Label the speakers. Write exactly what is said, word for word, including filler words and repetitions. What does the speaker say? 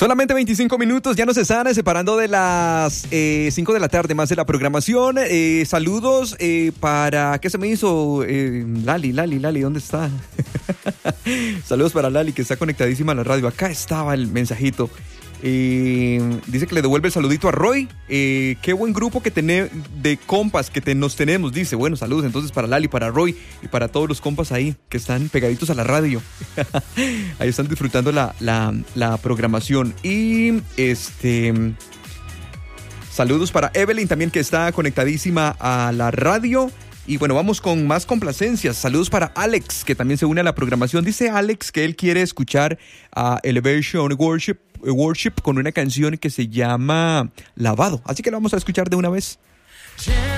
Speaker 1: Solamente veinticinco minutos, ya nos están separando de las eh, cinco de la tarde, más de la programación. Eh, saludos eh, para... ¿Qué se me hizo? Eh, Lali, Lali, Lali, ¿dónde está? Saludos para Lali, que está conectadísima a la radio. Acá estaba el mensajito. Eh, dice que le devuelve el saludito a Roy. Eh, qué buen grupo que tiene de compas que te, nos tenemos. Dice, bueno, saludos entonces para Lali, para Roy y para todos los compas ahí que están pegaditos a la radio. Ahí están disfrutando la, la, la programación. Y este... saludos para Evelyn también, que está conectadísima a la radio. Y bueno, vamos con más complacencias. Saludos para Alex, que también se une a la programación. Dice Alex que él quiere escuchar a Elevation Worship, Worship con una canción que se llama Lavado. Así que la vamos a escuchar de una vez.